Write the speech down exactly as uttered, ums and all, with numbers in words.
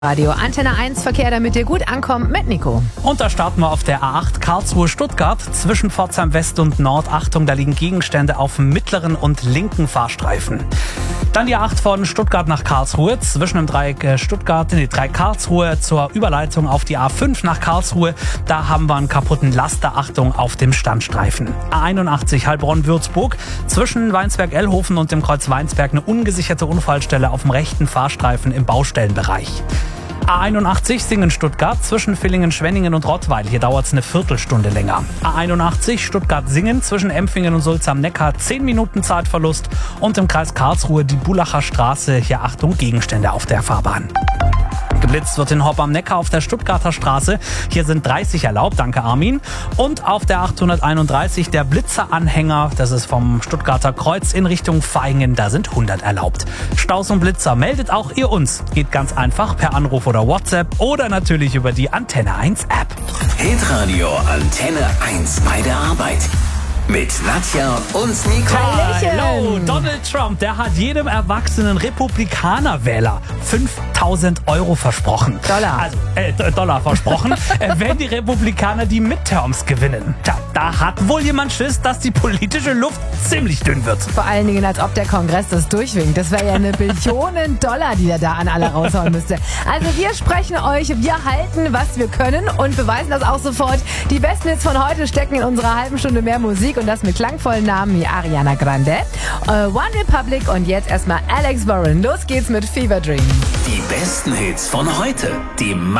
Radio Antenne eins Verkehr, damit ihr gut ankommt mit Nico. Und da starten wir auf der A acht Karlsruhe-Stuttgart zwischen Pforzheim West und Nord. Achtung, da liegen Gegenstände auf dem mittleren und linken Fahrstreifen. Dann die A acht von Stuttgart nach Karlsruhe zwischen dem Dreieck Stuttgart, nee, Dreieck Karlsruhe zur Überleitung auf die A fünf nach Karlsruhe. Da haben wir einen kaputten Laster. Achtung auf dem Standstreifen. A einundachtzig Heilbronn-Würzburg zwischen Weinsberg-Ellhofen und dem Kreuz Weinsberg eine ungesicherte Unfallstelle auf dem rechten Fahrstreifen im Baustellenbereich. A einundachtzig Singen-Stuttgart zwischen Villingen-Schwenningen und Rottweil. Hier dauert es eine Viertelstunde länger. A einundachtzig Stuttgart-Singen zwischen Empfingen und Sulz am Neckar. zehn Minuten Zeitverlust. Und im Kreis Karlsruhe die Bullacher Straße. Hier Achtung, Gegenstände auf der Fahrbahn. Geblitzt wird in Hopp am Neckar auf der Stuttgarter Straße. Hier sind dreißig erlaubt, danke Armin. Und auf der achthunderteinunddreißig der Blitzer-Anhänger, das ist vom Stuttgarter Kreuz in Richtung Vaihingen, da sind hundert erlaubt. Staus und Blitzer, meldet auch ihr uns. Geht ganz einfach per Anruf oder WhatsApp oder natürlich über die Antenne eins App. Hitradio Antenne eins bei der Arbeit. Mit Nadja und Nico. Hallo, Donald Trump, der hat jedem erwachsenen Republikaner-Wähler fünftausend Euro versprochen. Dollar. Also, äh, Dollar versprochen, äh, wenn die Republikaner die Midterms gewinnen. Tja, da hat wohl jemand Schiss, dass die politische Luft ziemlich dünn wird. Vor allen Dingen, als ob der Kongress das durchwinkt. Das wäre ja eine Billionen Dollar, die er da an alle raushauen müsste. Also wir sprechen euch, wir halten, was wir können und beweisen das auch sofort. Die besten Hits von heute stecken in unserer halben Stunde mehr Musik und das mit klangvollen Namen wie Ariana Grande, uh, One Republic und jetzt erstmal Alex Warren. Los geht's mit Fever Dream. Die besten Hits von heute. Die